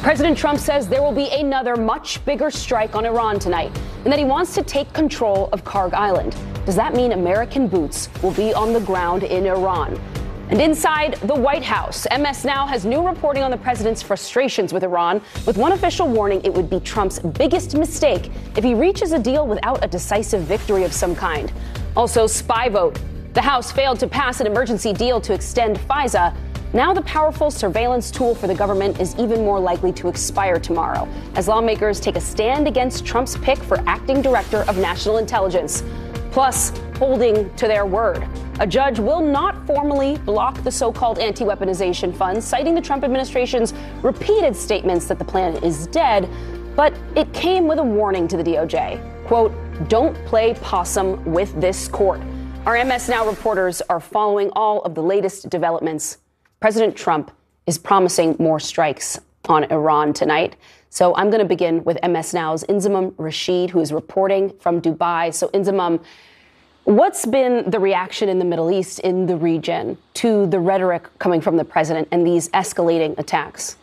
President Trump says there will be another much bigger strike on Iran tonight, and that he wants to take control of Kharg Island. Does that mean American boots will be on the ground in Iran? And inside the White House, MS Now has new reporting on the president's frustrations with Iran, with one official warning it would be Trump's biggest mistake if he reaches a deal without a decisive victory of some kind. Also, spy vote. The House failed to pass an emergency deal to extend FISA. Now the powerful surveillance tool for the government is even more likely to expire tomorrow, as lawmakers take a stand against Trump's pick for acting director of national intelligence. Plus, holding to their word. A judge will not formally block the so-called anti-weaponization fund, citing the Trump administration's repeated statements that the plan is dead, but it came with a warning to the DOJ. Quote, don't play possum with this court. Our MS Now reporters are following all of the latest developments. President Trump is promising more strikes on Iran tonight. So I'm going to begin with MS Now's Inzamam Rashid, who is reporting from Dubai. So Inzamam, what's been the reaction in the Middle East, in the region, to the rhetoric coming from the president and these escalating attacks?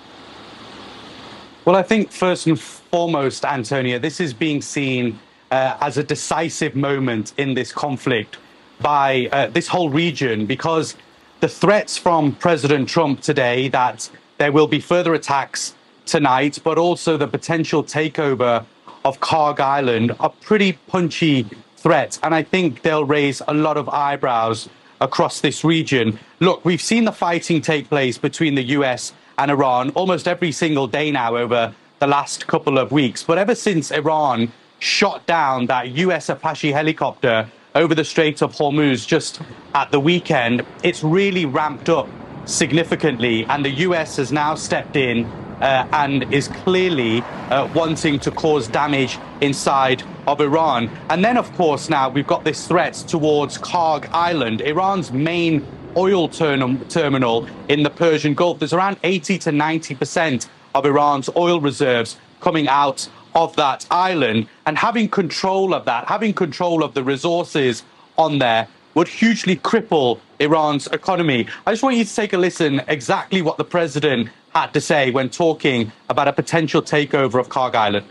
Well, I think first and foremost, Antonia, this is being seen as a decisive moment in this conflict by this whole region, because the threats from President Trump today that there will be further attacks tonight, but also the potential takeover of Kharg Island, are pretty punchy threats. And I think they'll raise a lot of eyebrows across this region. Look, we've seen the fighting take place between the US and Iran almost every single day now over the last couple of weeks. But ever since Iran shot down that US Apache helicopter over the Strait of Hormuz just at the weekend, it's really ramped up significantly. And the US has now stepped in and is clearly wanting to cause damage inside of Iran. And then, of course, now we've got this threat towards Kharg Island, Iran's main oil terminal in the Persian Gulf. There's around 80 to 90% of Iran's oil reserves coming out of that island. And having control of that, having control of the resources on there, would hugely cripple Iran's economy. I just want you to take a listen exactly what the president had to say when talking about a potential takeover of Kharg Island.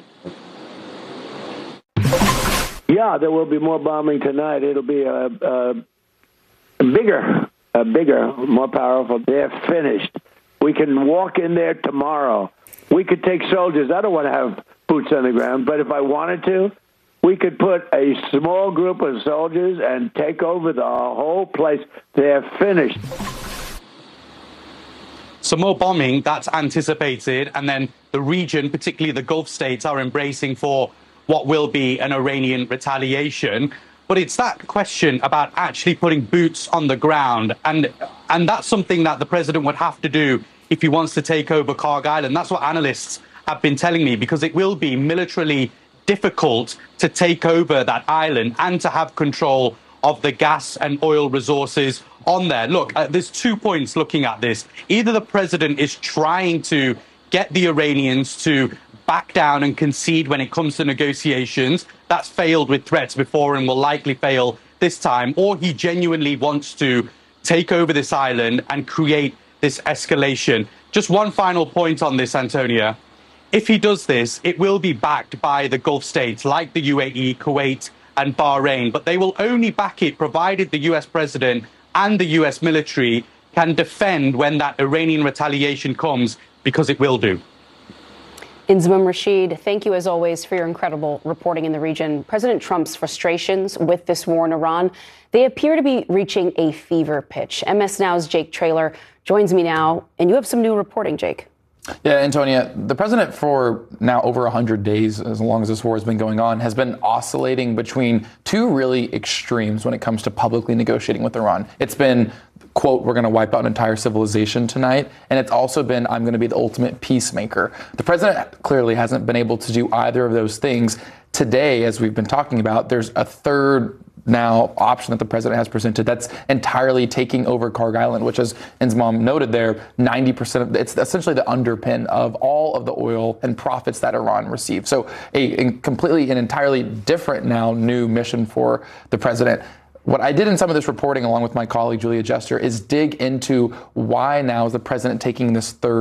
Yeah, there will be more bombing tonight. It'll be bigger, more powerful. They're finished. We can walk in there tomorrow. We could take soldiers. I don't want to have boots on the ground, but if I wanted to, we could put a small group of soldiers and take over the whole place. They're finished. Some more bombing, that's anticipated, and then the region, particularly the Gulf states, are embracing for what will be an Iranian retaliation. But it's that question about actually putting boots on the ground, and that's something that the president would have to do if he wants to take over Kharg Island. That's what analysts have been telling me, because it will be militarily difficult to take over that island and to have control of the gas and oil resources on there. Look, there's 2 points looking at this. Either the president is trying to get the Iranians to back down and concede when it comes to negotiations. That's failed with threats before and will likely fail this time. Or he genuinely wants to take over this island and create this escalation. Just one final point on this, Antonia. If he does this, it will be backed by the Gulf states like the UAE, Kuwait, and Bahrain. But they will only back it provided the US president and the US military can defend when that Iranian retaliation comes, because it will do. Inzamam Rashid, thank you as always for your incredible reporting in the region. President Trump's frustrations with this war in Iran, they appear to be reaching a fever pitch. MS Now's Jake Traylor joins me now, and you have some new reporting, Jake. Yeah, Antonia, the president for now over 100 days, as long as this war has been going on, has been oscillating between two really extremes when it comes to publicly negotiating with Iran. It's been, quote, we're going to wipe out an entire civilization tonight. And it's also been, I'm going to be the ultimate peacemaker. The president clearly hasn't been able to do either of those things. Today, as we've been talking about, there's a third now option that the president has presented that's entirely taking over Kharg Island, which, as Inzamam noted there, 90% of it's essentially the underpin of all of the oil and profits that Iran receives. So a completely and entirely different now new mission for the president. What I did in some of this reporting, along with my colleague Julia Jester, is dig into why now is the president taking this third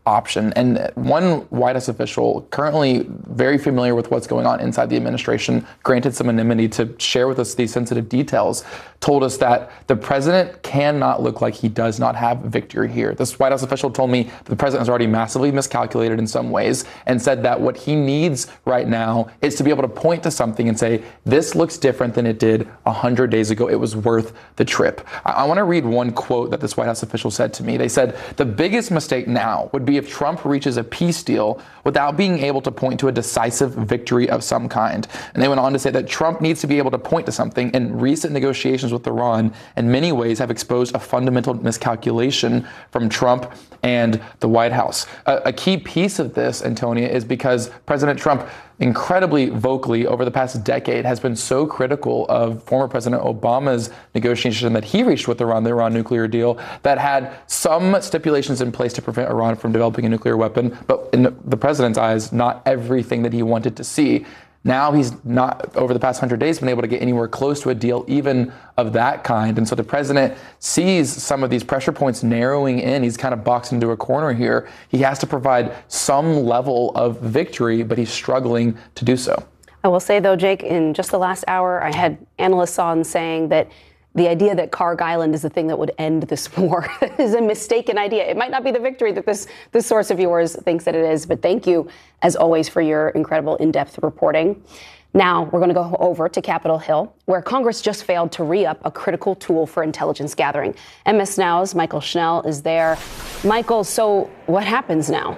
option. And one White House official, currently very familiar with what's going on inside the administration, granted some anonymity to share with us these sensitive details, told us that the president cannot look like he does not have victory here. This White House official told me that the president has already massively miscalculated in some ways and said that what he needs right now is to be able to point to something and say, this looks different than it did 100 days ago. It was worth the trip. I want to read one quote that this White House official said to me. They said, the biggest mistake now would be if Trump reaches a peace deal without being able to point to a decisive victory of some kind. And they went on to say that Trump needs to be able to point to something, and recent negotiations with Iran in many ways have exposed a fundamental miscalculation from Trump and the White House. A key piece of this, Antonia, is because President Trump incredibly vocally over the past decade has been so critical of former President Obama's negotiation that he reached with Iran, the Iran nuclear deal, that had some stipulations in place to prevent Iran from developing a nuclear weapon, but in the president's eyes, not everything that he wanted to see. Now he's not, over the past 100 days, been able to get anywhere close to a deal even of that kind. And so the president sees some of these pressure points narrowing in. He's kind of boxed into a corner here. He has to provide some level of victory, but he's struggling to do so. I will say, though, Jake, in just the last hour, I had analysts on saying that the idea that Karg Island is the thing that would end this war is a mistaken idea. It might not be the victory that this source of yours thinks that it is, but thank you, as always, for your incredible in-depth reporting. Now, we're going to go over to Capitol Hill, where Congress just failed to re-up a critical tool for intelligence gathering. MS Now's Michael Schnell is there. Michael, so what happens now?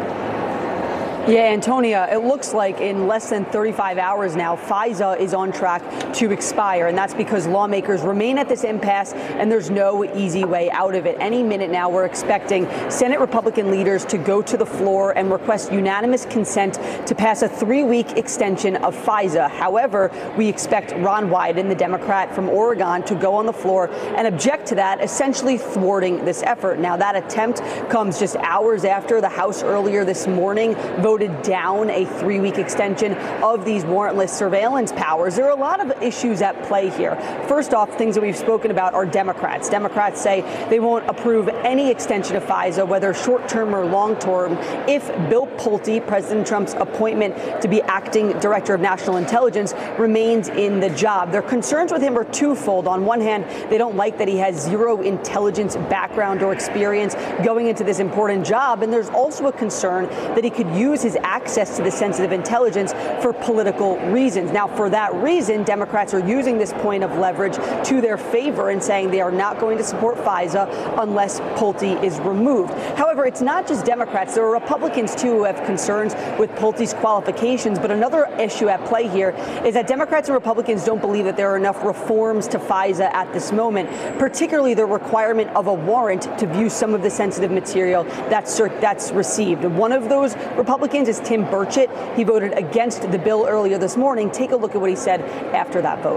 Yeah, Antonia, it looks like in less than 35 hours now, FISA is on track to expire, and that's because lawmakers remain at this impasse, and there's no easy way out of it. Any minute now, we're expecting Senate Republican leaders to go to the floor and request unanimous consent to pass a 3-week extension of FISA. However, we expect Ron Wyden, the Democrat from Oregon, to go on the floor and object to that, essentially thwarting this effort. Now, that attempt comes just hours after the House earlier this morning voted down a 3-week extension of these warrantless surveillance powers. There are a lot of issues at play here. First off, things that we've spoken about are Democrats. Democrats say they won't approve any extension of FISA, whether short-term or long-term, if Bill Pulte, President Trump's appointment to be acting director of national intelligence, remains in the job. Their concerns with him are twofold. On one hand, they don't like that he has zero intelligence background or experience going into this important job. And there's also a concern that he could use his access to the sensitive intelligence for political reasons. Now, for that reason, Democrats are using this point of leverage to their favor and saying they are not going to support FISA unless Pulte is removed. However, it's not just Democrats. There are Republicans, too, who have concerns with Pulte's qualifications. But another issue at play here is that Democrats and Republicans don't believe that there are enough reforms to FISA at this moment, particularly the requirement of a warrant to view some of the sensitive material that's received. One of those Republicans is Tim Burchett. He voted against the bill earlier this morning. Take a look at what he said after that vote.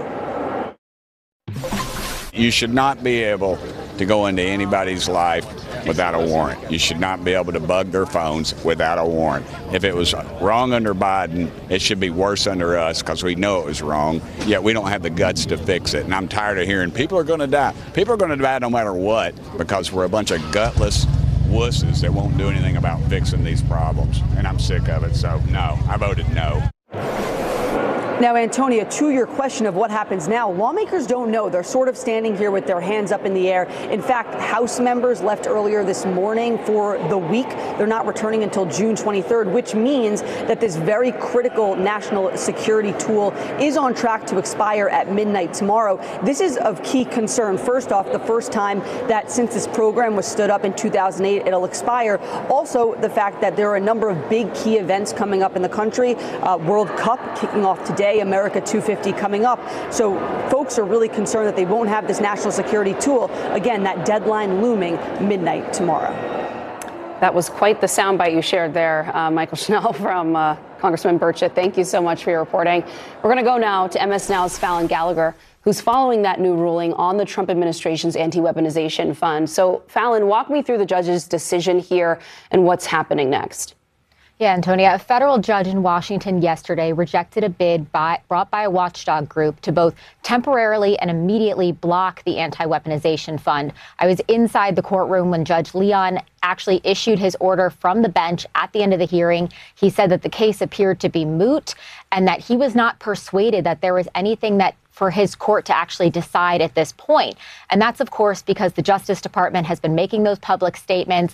You should not be able to go into anybody's life without a warrant. You should not be able to bug their phones without a warrant. If it was wrong under Biden, it should be worse under us because we know it was wrong, yet we don't have the guts to fix it. And I'm tired of hearing people are going to die. People are going to die no matter what because we're a bunch of gutless wusses that won't do anything about fixing these problems. And I'm sick of it. So, no, I voted no. Now, Antonia, to your question of what happens now, lawmakers don't know. They're sort of standing here with their hands up in the air. In fact, House members left earlier this morning for the week. They're not returning until June 23rd, which means that this very critical national security tool is on track to expire at midnight tomorrow. This is of key concern. First off, the first time that since this program was stood up in 2008, it'll expire. Also, the fact that there are a number of big key events coming up in the country. World Cup kicking off today. America 250 coming up. So folks are really concerned that they won't have this national security tool. Again, that deadline looming midnight tomorrow. That was quite the soundbite you shared there, Michael Schnell from Congressman Burchett. Thank you so much for your reporting. We're going to go now to MS Now's Fallon Gallagher, who's following that new ruling on the Trump administration's anti-weaponization fund. So, Fallon, walk me through the judge's decision here and what's happening next. Yeah, Antonia, a federal judge in Washington yesterday rejected a bid brought by a watchdog group to both temporarily and immediately block the anti-weaponization fund. I was inside the courtroom when Judge Leon actually issued his order from the bench at the end of the hearing. He said that the case appeared to be moot and that he was not persuaded that there was anything that for his court to actually decide at this point. And that's, of course, because the Justice Department has been making those public statements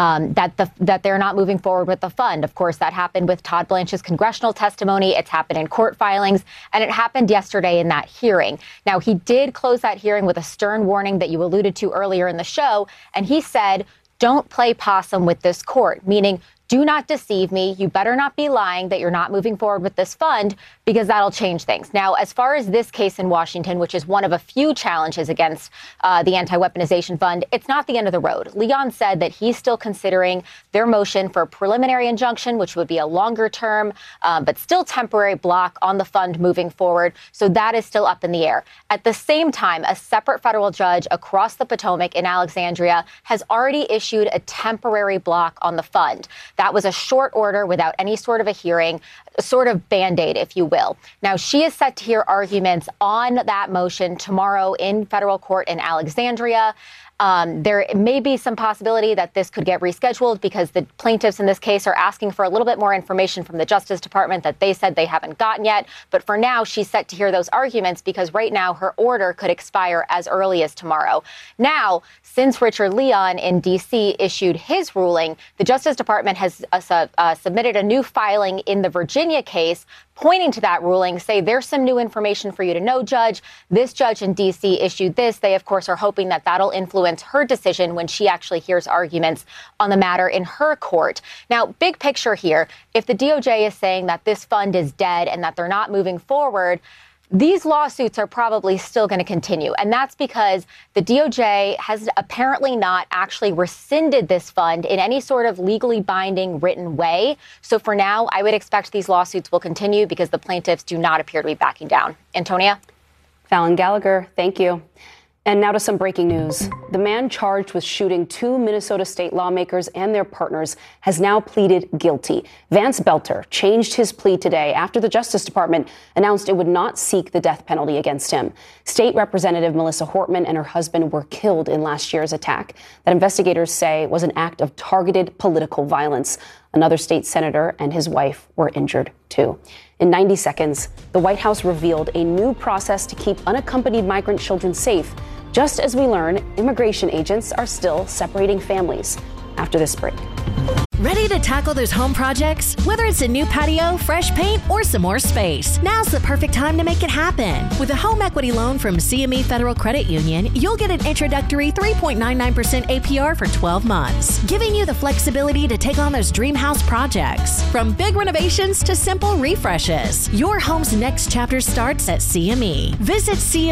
that they're not moving forward with the fund. Of course, that happened with Todd Blanche's congressional testimony. It's happened in court filings, and it happened yesterday in that hearing. Now, he did close that hearing with a stern warning that you alluded to earlier in the show, and he said, don't play possum with this court, meaning do not deceive me. You better not be lying that you're not moving forward with this fund, because that'll change things. Now, as far as this case in Washington, which is one of a few challenges against the anti-weaponization fund, it's not the end of the road. Leon said that he's still considering their motion for a preliminary injunction, which would be a longer term, but still temporary block on the fund moving forward. So that is still up in the air. At the same time, a separate federal judge across the Potomac in Alexandria has already issued a temporary block on the fund. That was a short order without any sort of a hearing, a sort of Band-Aid, if you will. Now, she is set to hear arguments on that motion tomorrow in federal court in Alexandria. There may be some possibility that this could get rescheduled because the plaintiffs in this case are asking for a little bit more information from the Justice Department that they said they haven't gotten yet. But for now, she's set to hear those arguments because right now her order could expire as early as tomorrow. Now, since Richard Leon in D.C. issued his ruling, the Justice Department has submitted a new filing in the Virginia case pointing to that ruling, say there's some new information for you to know, Judge. This judge in D.C. issued this. They, of course, are hoping that that'll influence her decision when she actually hears arguments on the matter in her court. Now, big picture here, if the DOJ is saying that this fund is dead and that they're not moving forward, these lawsuits are probably still going to continue. And that's because the DOJ has apparently not actually rescinded this fund in any sort of legally binding written way. So for now, I would expect these lawsuits will continue because the plaintiffs do not appear to be backing down. Antonia? Fallon Gallagher, thank you. And now to some breaking news. The man charged with shooting 2 Minnesota state lawmakers and their partners has now pleaded guilty. Vance Belter changed his plea today after the Justice Department announced it would not seek the death penalty against him. State Representative Melissa Hortman and her husband were killed in last year's attack that investigators say was an act of targeted political violence. Another state senator and his wife were injured, too. In 90 seconds, the White House revealed a new process to keep unaccompanied migrant children safe. Just as we learn, immigration agents are still separating families. After this break. Ready to tackle those home projects? Whether it's a new patio, fresh paint, or some more space, now's the perfect time to make it happen. With a home equity loan from CME Federal Credit Union, you'll get an introductory 3.99% APR for 12 months, giving you the flexibility to take on those dream house projects. From big renovations to simple refreshes, your home's next chapter starts at CME. Visit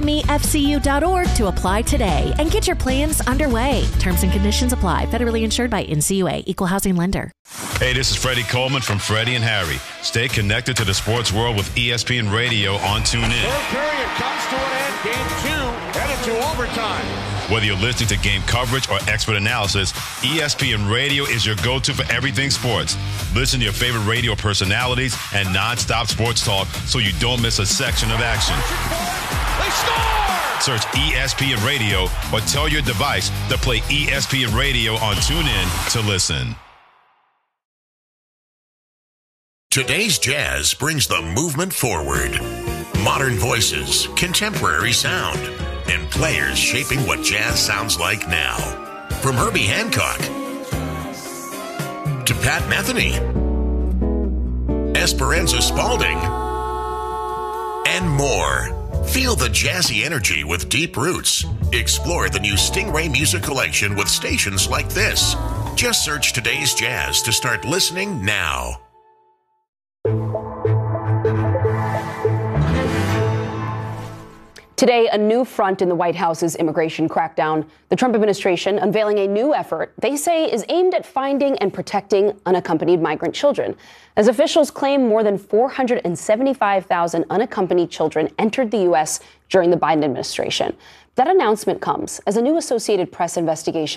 CMEFCU.org to apply today and get your plans underway. Terms and conditions apply. Federally insured by NCUA. Equal housing lender. Hey, this is Freddie Coleman from Freddie and Harry. Stay connected to the sports world with ESPN Radio on TuneIn. Third period comes to an end. Game 2 headed to overtime. Whether you're listening to game coverage or expert analysis, ESPN Radio is your go-to for everything sports. Listen to your favorite radio personalities and non-stop sports talk so you don't miss a section of action. They score! Search ESPN Radio or tell your device to play ESPN Radio on TuneIn to listen. Today's jazz brings the movement forward. Modern voices, contemporary sound, and players shaping what jazz sounds like now. From Herbie Hancock to Pat Metheny, Esperanza Spalding, and more. Feel the jazzy energy with deep roots. Explore the new Stingray Music Collection with stations like this. Just search Today's Jazz to start listening now. Today, a new front in the White House's immigration crackdown. The Trump administration unveiling a new effort they say is aimed at finding and protecting unaccompanied migrant children. As officials claim more than 475,000 unaccompanied children entered the U.S. during the Biden administration. That announcement comes as a new Associated Press investigation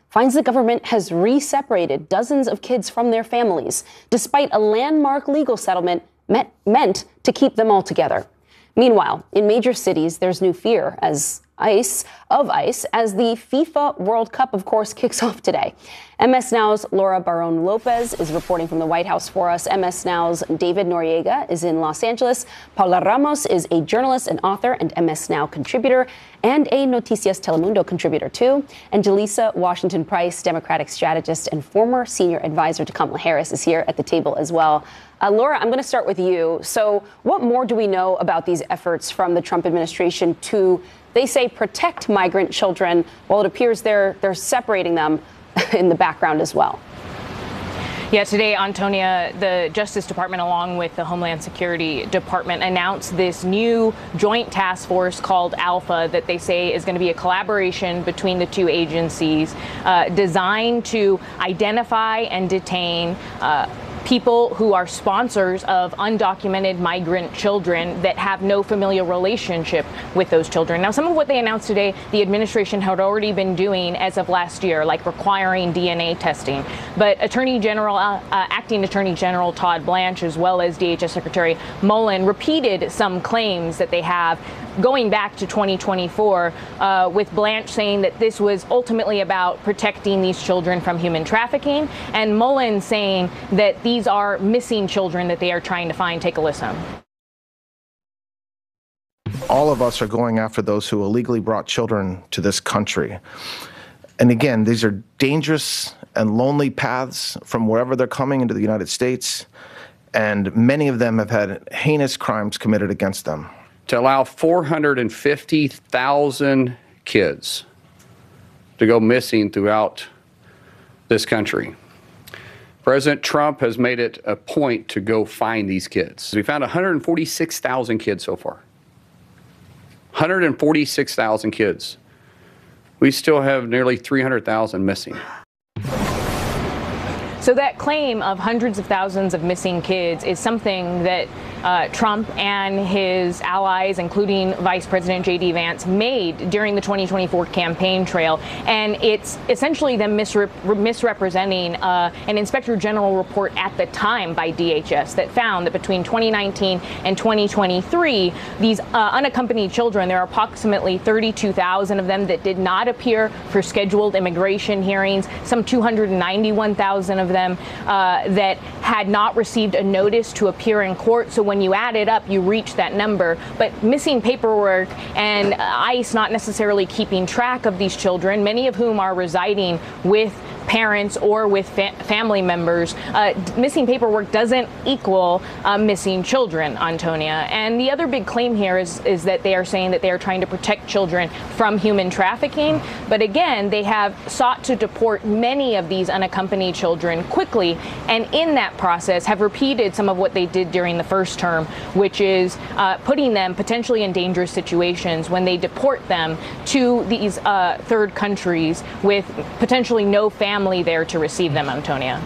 finds the government has re-separated dozens of kids from their families, despite a landmark legal settlement meant to keep them all together. Meanwhile, in major cities, there's new fear as the FIFA World Cup, of course, kicks off today. MS Now's Laura Barón Lopez is reporting from the White House for us. MS Now's David Noriega is in Los Angeles. Paula Ramos is a journalist and author and MS Now contributor and a Noticias Telemundo contributor, too. And Jaleesa Washington Price, Democratic strategist and former senior advisor to Kamala Harris, is here at the table as well. Laura, I'm going to start with you. So what more do we know about these efforts from the Trump administration to, they say, protect migrant children, while it appears they're separating them in the background as well? Yeah, today, Antonia, the Justice Department, along with the Homeland Security Department, announced this new joint task force called Alpha that they say is going to be a collaboration between the two agencies designed to identify and detain people who are sponsors of undocumented migrant children that have no familial relationship with those children. Now, some of what they announced today, the administration had already been doing as of last year, like requiring DNA testing. But Acting Attorney General Todd Blanche, as well as DHS Secretary Mullen, repeated some claims that they have going back to 2024, with Blanche saying that this was ultimately about protecting these children from human trafficking, and Mullen saying that these are missing children that they are trying to find. Take a listen. All of us are going after those who illegally brought children to this country. And again, these are dangerous and lonely paths from wherever they're coming into the United States, and many of them have had heinous crimes committed against them. To allow 450,000 kids to go missing throughout this country. President Trump has made it a point to go find these kids. We found 146,000 kids so far. 146,000 kids. We still have nearly 300,000 missing. So that claim of hundreds of thousands of missing kids is something that Trump and his allies, including Vice President J.D. Vance, made during the 2024 campaign trail. And it's essentially them misrepresenting an Inspector General report at the time by DHS that found that between 2019 and 2023, these unaccompanied children, there are approximately 32,000 of them that did not appear for scheduled immigration hearings, some 291,000 of them that had not received a notice to appear in court. So when you add it up, you reach that number. But missing paperwork and ICE not necessarily keeping track of these children, many of whom are residing with parents or with family members, missing paperwork doesn't equal missing children, Antonia. And the other big claim here is that they are saying that they are trying to protect children from human trafficking. But again, they have sought to deport many of these unaccompanied children quickly, and in that process have repeated some of what they did during the first term, which is putting them potentially in dangerous situations when they deport them to these third countries with potentially no family there to receive them, Antonia.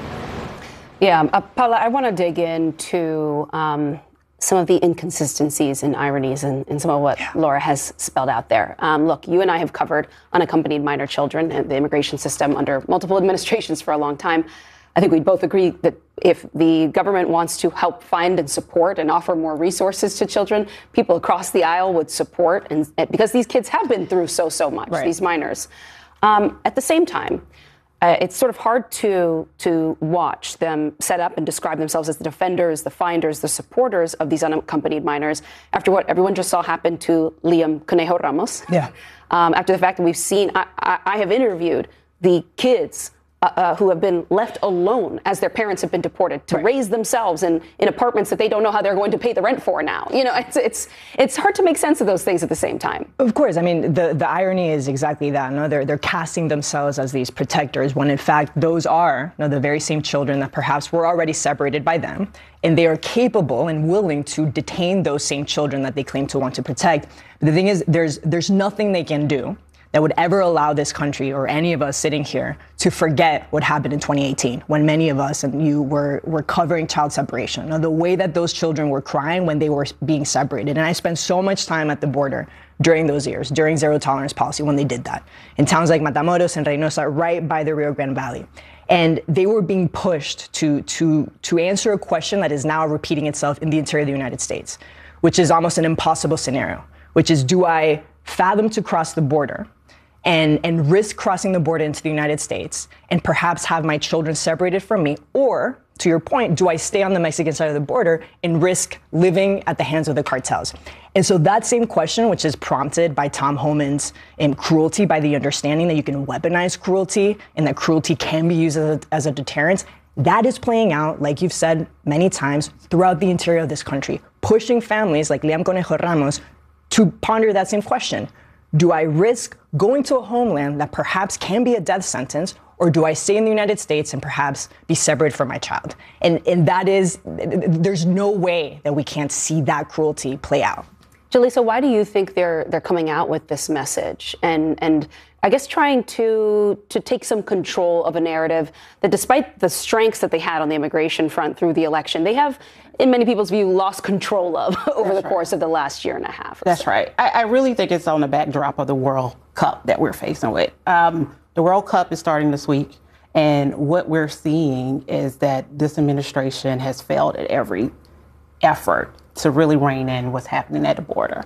Yeah, Paula, I want to dig into some of the inconsistencies and ironies in some of what Laura has spelled out there. Look, you and I have covered unaccompanied minor children and the immigration system under multiple administrations for a long time. I think we both agree that if the government wants to help find and support and offer more resources to children, people across the aisle would support, and because these kids have been through so much, right. These minors. At the same time, it's sort of hard to watch them set up and describe themselves as the defenders, the finders, the supporters of these unaccompanied minors after what everyone just saw happen to Liam Conejo Ramos. Yeah. After the fact that we've seen, I have interviewed the kids who have been left alone as their parents have been deported to raise themselves in apartments that they don't know how they're going to pay the rent for now. You know, it's hard to make sense of those things at the same time. Of course. I mean, the irony is exactly that. No, they're casting themselves as these protectors when in fact those are the very same children that perhaps were already separated by them, and they are capable and willing to detain those same children that they claim to want to protect. But the thing is, there's nothing they can do that would ever allow this country or any of us sitting here to forget what happened in 2018 when many of us and you were covering child separation. Now, the way that those children were crying when they were being separated. And I spent so much time at the border during those years, during zero tolerance policy when they did that, in towns like Matamoros and Reynosa, right by the Rio Grande Valley. And they were being pushed to answer a question that is now repeating itself in the interior of the United States, which is almost an impossible scenario, which is, do I fathom to cross the border and risk crossing the border into the United States and perhaps have my children separated from me? Or, to your point, do I stay on the Mexican side of the border and risk living at the hands of the cartels? And so that same question, which is prompted by Tom Homan's cruelty, by the understanding that you can weaponize cruelty and that cruelty can be used as a deterrent, that is playing out, like you've said many times, throughout the interior of this country, pushing families like Liam Conejo Ramos to ponder that same question. Do I risk going to a homeland that perhaps can be a death sentence, or do I stay in the United States and perhaps be separated from my child? And that is, there's no way that we can't see that cruelty play out. Jaleesa, why do you think they're coming out with this message and I guess trying to take some control of a narrative that, despite the strengths that they had on the immigration front through the election, they have, in many people's view, lost control of over the course of the last year and a half? That's right. I really think it's on the backdrop of the World Cup that we're facing with. The World Cup is starting this week, and what we're seeing is that this administration has failed at every effort to really rein in what's happening at the border.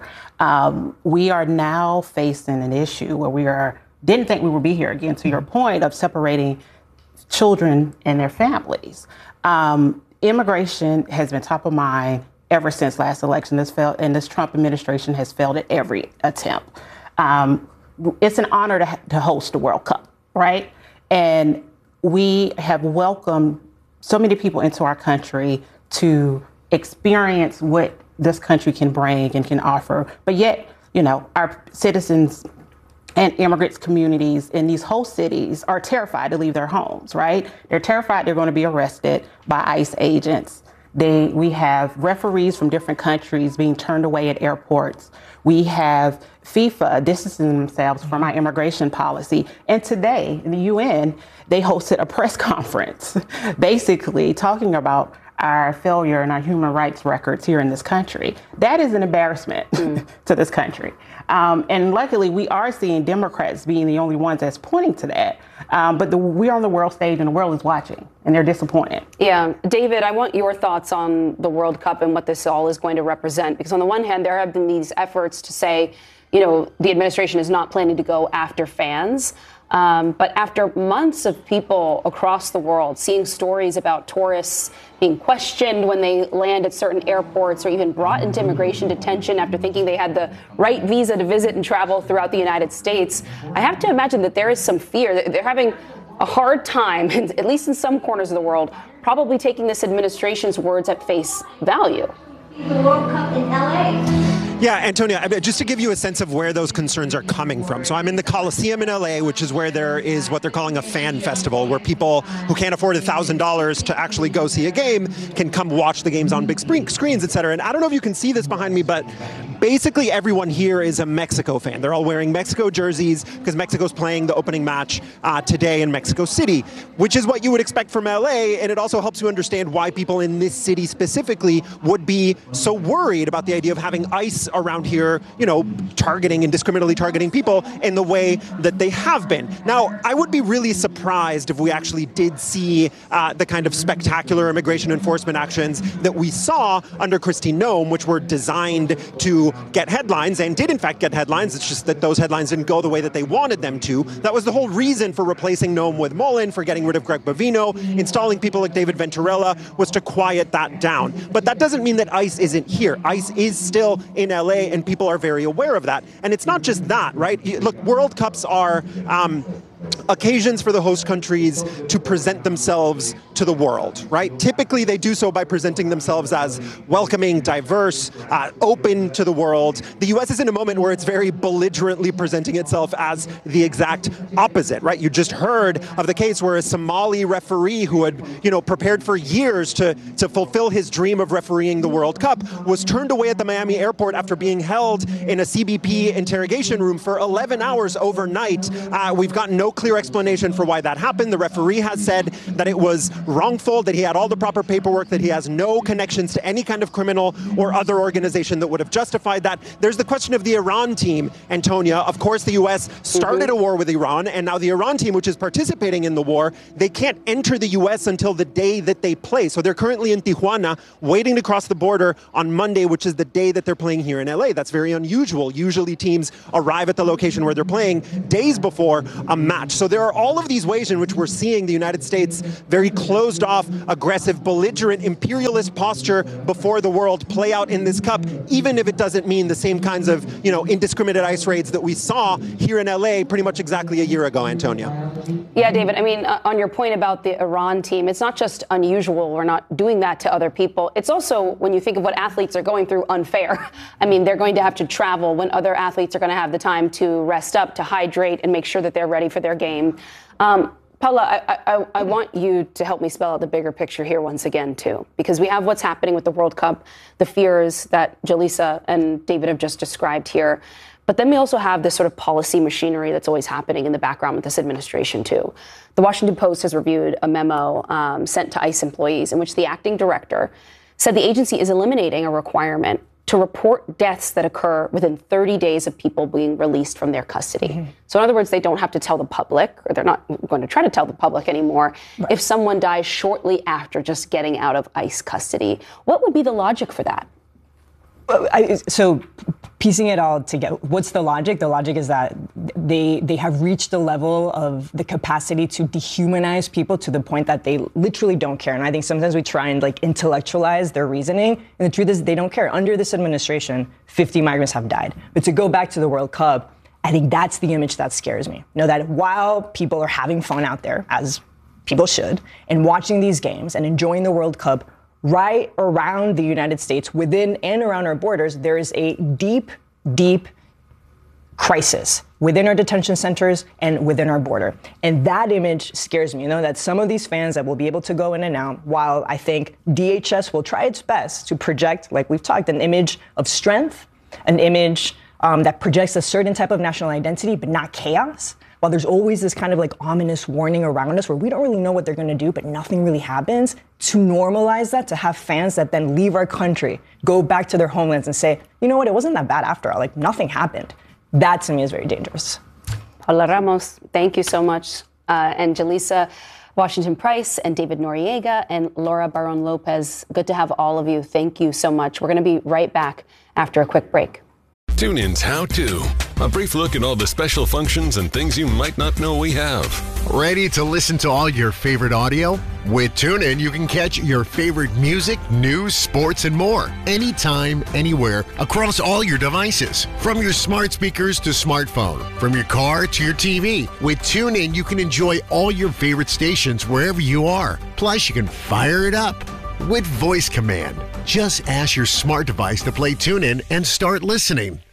We are now facing an issue where didn't think we would be here again, to your point of separating children and their families. Immigration has been top of mind ever since last election. And this Trump administration has failed at every attempt. It's an honor to host the World Cup, right? And we have welcomed so many people into our country to experience what this country can bring and can offer. But yet, our citizens and immigrants communities in these host cities are terrified to leave their homes, right? They're terrified they're going to be arrested by ICE agents. We have referees from different countries being turned away at airports. We have FIFA distancing themselves from our immigration policy. And today, in the UN, they hosted a press conference, basically talking about our failure and our human rights records here in this country. That is an embarrassment to this country. And luckily, we are seeing Democrats being the only ones that's pointing to that. But we're on the world stage and the world is watching and they're disappointed. Yeah. David, I want your thoughts on the World Cup and what this all is going to represent. Because on the one hand, there have been these efforts to say, the administration is not planning to go after fans. But after months of people across the world seeing stories about tourists being questioned when they land at certain airports or even brought into immigration detention after thinking they had the right visa to visit and travel throughout the United States, I have to imagine that there is some fear. They're having a hard time, at least in some corners of the world, probably taking this administration's words at face value. The World Cup in LA. Yeah, Antonia, just to give you a sense of where those concerns are coming from. So I'm in the Coliseum in LA, which is where there is what they're calling a fan festival, where people who can't afford $1,000 to actually go see a game can come watch the games on big screens, et cetera. And I don't know if you can see this behind me, but basically everyone here is a Mexico fan. They're all wearing Mexico jerseys because Mexico's playing the opening match today in Mexico City, which is what you would expect from LA. And it also helps you understand why people in this city specifically would be so worried about the idea of having ICE around here, targeting and indiscriminately targeting people in the way that they have been. Now, I would be really surprised if we actually did see the kind of spectacular immigration enforcement actions that we saw under Kristi Noem, which were designed to get headlines and did in fact get headlines. It's just that those headlines didn't go the way that they wanted them to. That was the whole reason for replacing Noem with Mullen, for getting rid of Greg Bovino, installing people like David Venturella, was to quiet that down. But that doesn't mean that ICE isn't here. ICE is still in LA, and people are very aware of that. And it's not just that, right? Look, World Cups are occasions for the host countries to present themselves to the world, right? Typically, they do so by presenting themselves as welcoming, diverse, open to the world. The U.S. is in a moment where it's very belligerently presenting itself as the exact opposite, right? You just heard of the case where a Somali referee who had, prepared for years to fulfill his dream of refereeing the World Cup was turned away at the Miami airport after being held in a CBP interrogation room for 11 hours overnight. We've gotten no clear clear explanation for why that happened. The referee has said that it was wrongful, that he had all the proper paperwork, that he has no connections to any kind of criminal or other organization that would have justified that. There's the question of the Iran team, Antonia. Of course, the U.S. started a war with Iran, and now the Iran team, which is participating in the war, they can't enter the U.S. until the day that they play. So they're currently in Tijuana, waiting to cross the border on Monday, which is the day that they're playing here in L.A. That's very unusual. Usually teams arrive at the location where they're playing days before a match. So there are all of these ways in which we're seeing the United States very closed off, aggressive, belligerent, imperialist posture before the world play out in this cup, even if it doesn't mean the same kinds of, indiscriminate ice raids that we saw here in LA pretty much exactly a year ago, Antonia. Yeah, David, I mean, on your point about the Iran team, it's not just unusual. We're not doing that to other people. It's also, when you think of what athletes are going through, unfair. I mean, they're going to have to travel when other athletes are going to have the time to rest up, to hydrate, and make sure that they're ready for their game. Paula, I want you to help me spell out the bigger picture here once again, too, because we have what's happening with the World Cup, the fears that Jaleesa and David have just described here. But then we also have this sort of policy machinery that's always happening in the background with this administration, too. The Washington Post has reviewed a memo sent to ICE employees in which the acting director said the agency is eliminating a requirement to report deaths that occur within 30 days of people being released from their custody. Mm-hmm. So in other words, they don't have to tell the public, or they're not going to try to tell the public anymore, right, if someone dies shortly after just getting out of ICE custody. What would be the logic for that? So piecing it all together, what's the logic? The logic is that they have reached the level of the capacity to dehumanize people to the point that they literally don't care. And I think sometimes we try and intellectualize their reasoning. And the truth is they don't care. Under this administration, 50 migrants have died. But to go back to the World Cup, I think that's the image that scares me. That while people are having fun out there, as people should, and watching these games and enjoying the World Cup, right around the United States, within and around our borders, there is a deep, deep crisis within our detention centers and within our border. And that image scares me, that some of these fans that will be able to go in and out, while I think DHS will try its best to project, like we've talked, an image of strength, an image that projects a certain type of national identity, but not chaos. While there's always this kind of ominous warning around us where we don't really know what they're going to do, but nothing really happens, to normalize that, to have fans that then leave our country, go back to their homelands and say, you know what, it wasn't that bad after all, nothing happened. That to me is very dangerous. Paula Ramos, thank you so much. And Jaleesa Washington Price and David Noriega and Laura Barron Lopez, good to have all of you. Thank you so much. We're going to be right back after a quick break. TuneIn's How To. A brief look at all the special functions and things you might not know we have. Ready to listen to all your favorite audio? With TuneIn, you can catch your favorite music, news, sports, and more. Anytime, anywhere, across all your devices. From your smart speakers to smartphone. From your car to your TV. With TuneIn, you can enjoy all your favorite stations wherever you are. Plus, you can fire it up with voice command. Just ask your smart device to play TuneIn and start listening.